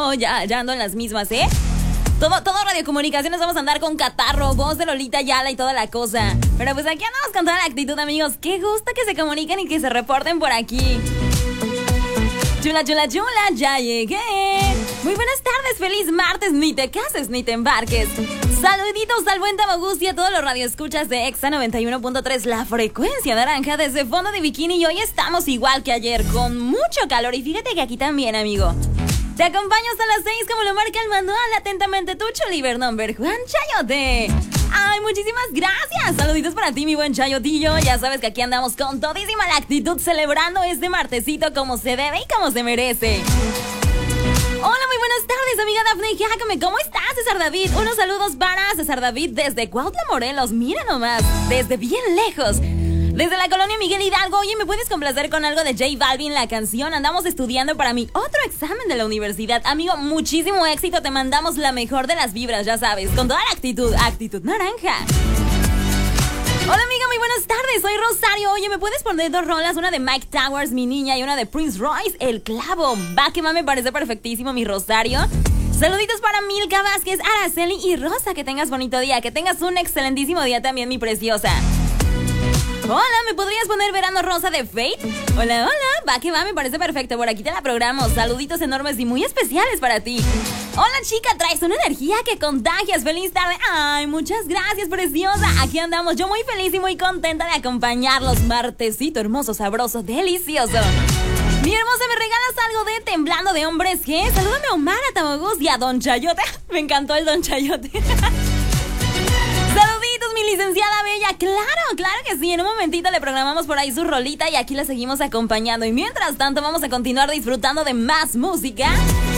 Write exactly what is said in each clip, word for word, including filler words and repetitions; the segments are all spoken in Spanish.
yo ya, ya ando en las mismas, ¿eh? Todo, todo radiocomunicaciones vamos a andar con catarro, voz de Lolita Ayala y toda la cosa. Pero pues aquí andamos con toda la actitud, amigos. Qué gusto que se comuniquen y que se reporten por aquí. Chula, chula, chula, ya llegué. Muy buenas tardes, feliz martes, ni te cases ni te embarques. Saluditos al buen Tamagust y a todos los radioescuchas de Exa noventa y uno punto tres, la frecuencia naranja desde fondo de bikini. Y hoy estamos igual que ayer, con mucho calor. Y fíjate que aquí también, amigo. Te acompaño hasta las seis como lo marca el manual. Atentamente tu Choliver number Juan Chayote. Ay, muchísimas gracias. Saluditos para ti, mi buen Chayotillo. Ya sabes que aquí andamos con todísima la actitud, celebrando este martesito como se debe y como se merece. Hola, muy buenas tardes, amiga Dafne Jácame. ¿Cómo estás, César David? Unos saludos para César David desde Cuautla, Morelos. Mira nomás, desde bien lejos. Desde la colonia Miguel Hidalgo. Oye, ¿me puedes complacer con algo de J Balvin, la canción? Andamos estudiando para mi otro examen de la universidad. Amigo, muchísimo éxito. Te mandamos la mejor de las vibras, ya sabes. Con toda la actitud. Actitud naranja. Hola, amiga, muy buenas tardes. Soy Rosario. Oye, ¿me puedes poner dos rolas? Una de Mike Towers, Mi Niña, y una de Prince Royce, El Clavo. Va, que más me parece perfectísimo, mi Rosario. Saluditos para Milka Vázquez, Araceli y Rosa. Que tengas bonito día. Que tengas un excelentísimo día también, mi preciosa. Hola, ¿me podrías poner Verano Rosa de Fate? Hola, hola, va que va, me parece perfecto. Por aquí te la programo. Saluditos enormes y muy especiales para ti. Hola, chica, traes una energía que contagias. Feliz tarde. Ay, muchas gracias, preciosa. Aquí andamos, yo muy feliz y muy contenta de acompañarlos. Martesito hermoso, sabroso, delicioso. Mi hermosa, ¿me regalas algo de Temblando de Hombres G? Salúdame a Omar, a Tamagust y a Don Chayote. Me encantó el Don Chayote. Saluditos, mi licenciada bella. Claro, claro que sí. En un momentito le programamos por ahí su rolita y aquí la seguimos acompañando. Y mientras tanto vamos a continuar disfrutando de más música.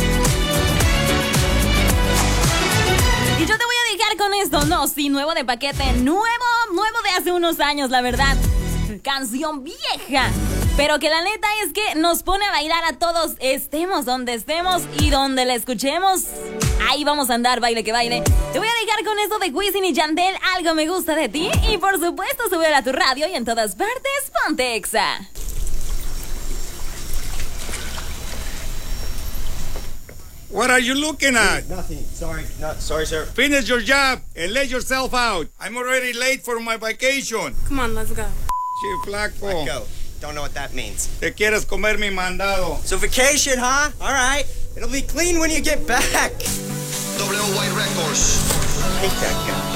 Y yo te voy a dejar con esto. No, sí, nuevo de paquete. Nuevo, nuevo de hace unos años, la verdad. Canción vieja, pero que la neta es que nos pone a bailar a todos, estemos donde estemos y donde la escuchemos. Ahí vamos a andar, baile que baile. Te voy a dejar con esto de Wisin y Yandel, Algo me gusta de ti. Y por supuesto, súbela a tu radio y en todas partes, ponte Exa. What are you looking at? Nothing. Sorry. Not sorry, sir. Finish your job and let yourself out. I'm already late for my vacation. Come on, let's go. Che, flaco. Let go. Don't know what that means. Te quieres comer mi mandado. So vacation, huh? All right. It'll be clean when you get back. W Y Records. I hate that guy.